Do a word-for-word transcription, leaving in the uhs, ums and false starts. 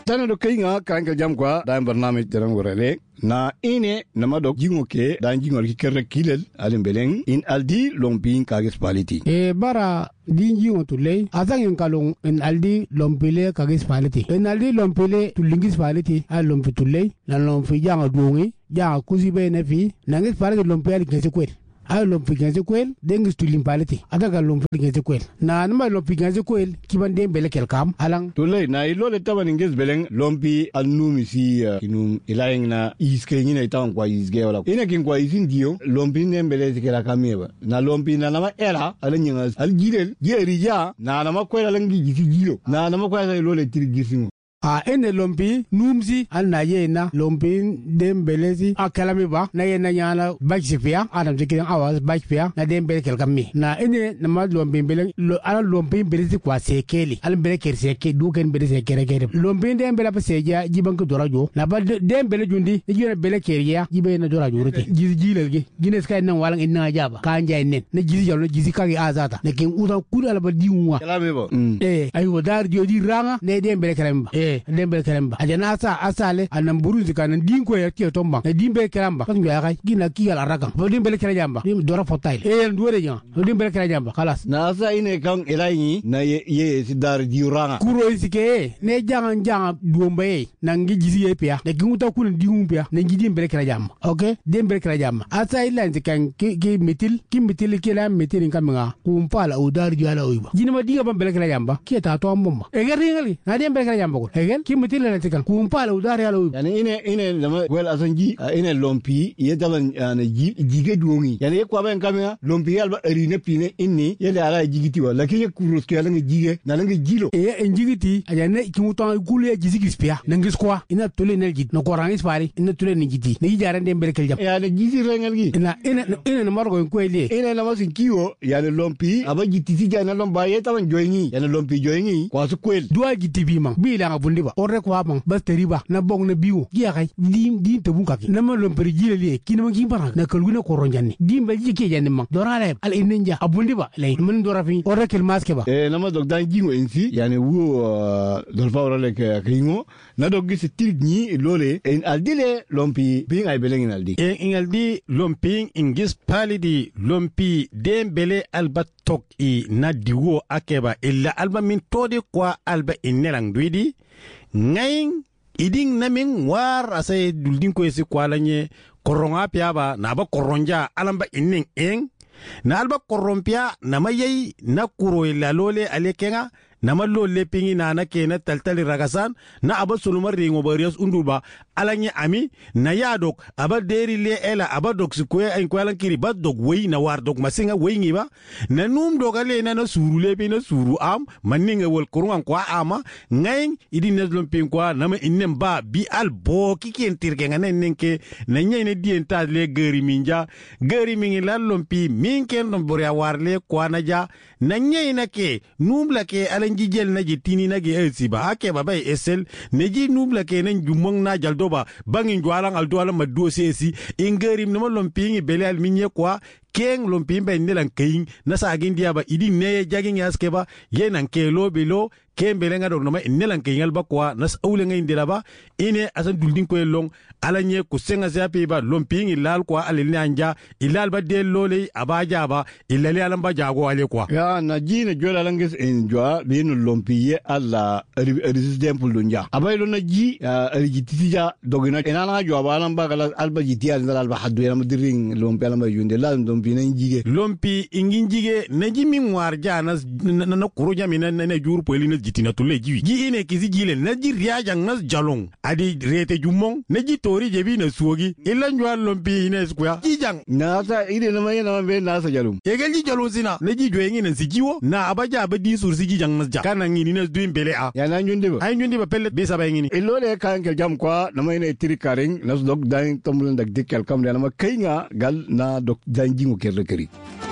tane do kainga kanka jam kwa da barnamij daran gorale na ine nama dok jingo ke dan jingo ki kerre kilel alim beleng in aldi lompin kagis paliti e bara din jingo tulay azang yung kalong in aldi lompile kagis paliti in aldi lompile tulingis paliti al lompi tulay na lompi janga duongi janga kusibe ne fi nangis paliti lompi ali kese kwel ay lompi ganze kwel dengis tulim paliti adaga lompi ganze kwel na nima lompi ganze kwel kiban dem bele kelkam alang tulay na ilole taban ingez beleng lompi alnumi si uh, kinum ilayeng na iske ngina itawan kwa isge wala ina kin kwa isin dio lompi dem bele sikela kamieba na lompi na nama era ala nyinga al gidel geri ja na nama kwela langi gisi gilo na nama kwela ilole tiri gisingo a ene lompi numsi al na yena lompi dembelezi a kalami ba na yena yana bajipia adam zikiran awas bajipia na dembele kelkami na ene na ma lompi bele ala lompi belezi kwa sekeli al bele ker seke duken bele sekere kere lompi dembele pa seja jibanku dorajo na ba dembele jundi jina bele keria jibe na dorajo rute jizi jilelge gines kay nan walang inna jaba kanja nen na jizi jalo jizi kagi azata ne ken uta kula ba diwa kalami ba eh ayo dar jodi ranga ne dembele kelamba dembe keramba ajana asa asale anam buruzi kanan dinko ya tiyo tomba na dimbe keramba kan ya kai gina kiyal arakan bo dimbe keramba dim dora fotail e ndore nya dimbe keramba khalas na asa ine kan elayi na ye ye sidar diuranga kuro isike ne jangan jangan duombe na ngi jisi ye pia ne gunta kun dium pia ne ngi dimbe keramba okay dimbe keramba asa ilanzi kan ki ki metil ki metil ki la metil kamanga kumpala udar jala uiba jinima diga bambele keramba ki ta to mbomba e geringali na dimbe keramba ko e ki mitile na tikan kumpala udari ala ubi yani ine ine lama wel asanji uh, ine lompi ye taban ana uh, jige duongi yani ye kwa ben kamera lompi alba erine pine inni yele ala jigiti wa lakini kuros ke ala jige na langa jilo e en jigiti ajane kimutan kule jigi spia nangis kwa ina tole na jit no korangis pari ina tole ni jiti ni jare ndem berkel jam yani jisi rengal gi ina ina ina na margo ko ile ina na masin kiwo yani lompi aba jiti ti jana lomba ye taban joyni yani lompi joyni kwa su kwel duwa jiti bi man bi la ngabundi ba orre ko bang bas teriba na bong na biwo giya kai dim dim te bunka na ma lom peri jile li kina ma gimbara na kalguna ko ronjanni dim ba jike janni ma dora le al inja abundi ba lay mun dora fi orre kel maske ba e na ma dog dan jingo ensi yani wo uh, dol fawra le ke kingo na dog gis tirgni lole en aldile lompi ping ay belengin aldi en ingaldi lompi ingis palidi lompi dembele albatok i na diwo akeba illa alba min todi kwa alba inelang duidi ngayin iding naming war asay duldin ko esi kwalanye koronga piaba na ba koronja alamba inning eng na alba korompia na mayay na kuro ila lole alekenga na malole pingi na na kena taltali ragasan na aba sulumar ringo barias unduba alanye ami na yadok aba deri le ela aba dok sikwe ay kwalan kiri ba dog wey na war dok masinga wey ngiba na num dogale na na suru le bi na suru am maninga wol kurwan kwa ama ngay idi neslom pin kwa na ma innem ba bi al bo kiken tirke ngane nenke na nyey ne dienta le geri minja geri mingi la lompi minken no boria warle kwa na ja na nyey na ke num la ke jijel na jitini na ge elsi ba ake ba bai esel ne ji nubla kenen jumong na jaldo ba bangin jwalang aldo ala madu sesi ingerim no lompingi bele al minye kwa keng lompin ba nelan kayin na sa agin dia ba idi ne jagin yaske ba yenan ke lo bilo kembele nga dog no ma nelan kayin al ba kwa nas awle ngay ndila ba ine asan duldin ko long ala nye ku senga zapi ba lompingi lal kwa alil anja ilal ba del lole abaja ba ilale alam ba jago ale kwa ya na jina jola langis enjoa binu lompiye alla resistem pulunja abaylo na ji alijitija dogina enana jo abalam ba kala alba jitia ndal ba hadu ya madiring lompi alam ba yunde la lompi na jige lompi ingin jige na jimi ngwar jana na na kuro jami na na jur poli na jitina tulle jiwi ji ine kizi jile na ji riaja nas jalong adi rete jumong na ji tori jebi na suogi illa njwa lompi ine square jijang na sa ide na mai na be na sa jalum yegel ji jalong sina na ji joyengi na sijiwo na abaja abadi sur siji jang nas ja kana ngini na duin bele a ya na nyundi ba ay nyundi ba pelle be saba ngini ilole kan kel jam kwa na mai na tiri karing nas dog dan tombul ndak dikel kam na ma kainga gal na dok dan jingu kerle keri